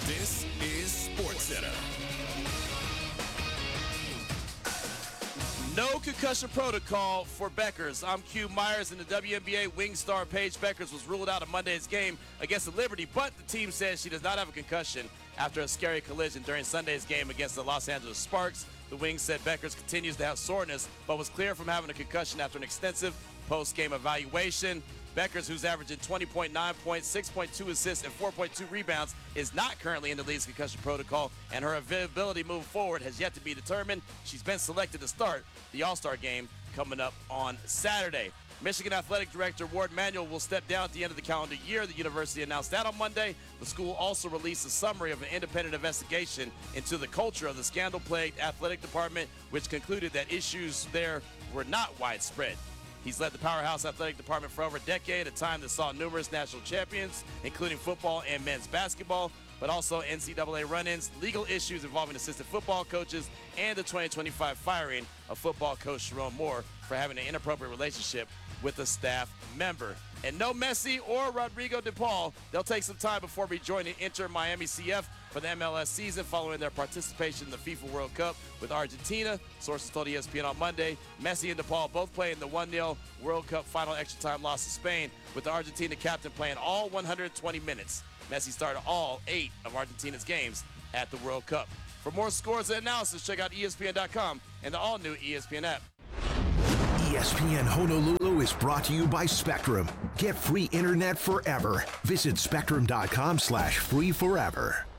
This is SportsCenter. No concussion protocol for Beckers. I'm Q Myers, and the WNBA wing star Paige Beckers was ruled out of Monday's game against the Liberty, but the team says she does not have a concussion after a scary collision during Sunday's game against the Los Angeles Sparks. The wing said Beckers continues to have soreness, but was clear from having a concussion after an extensive post-game evaluation. Beckers, who's averaging 20.9 points, 6.2 assists, and 4.2 rebounds, is not currently in the league's concussion protocol, and her availability moving forward has yet to be determined. She's been selected to start the All-Star game coming up on Saturday. Michigan Athletic Director Ward Manuel will step down at the end of the calendar year. The university announced that on Monday. The school also released a summary of an independent investigation into the culture of the scandal-plagued athletic department, which concluded that issues there were not widespread. He's led the powerhouse athletic department for over a decade, a time that saw numerous national champions, including football and men's basketball, but also NCAA run-ins, legal issues involving assistant football coaches, and the 2025 firing of football coach Sharon Moore for having an inappropriate relationship with a staff member. And no Messi or Rodrigo De Paul. They'll take some time before rejoining Inter Miami CF for the MLS season following their participation in the FIFA World Cup with Argentina. Sources told ESPN on Monday, Messi and De Paul both played in the 1-0 World Cup final extra time loss to Spain, with the Argentina captain playing all 120 minutes. Messi started all 8 of Argentina's games at the World Cup. For more scores and analysis, check out ESPN.com and the all-new ESPN app. ESPN Honolulu is brought to you by Spectrum. Get free internet forever. Visit spectrum.com/free forever.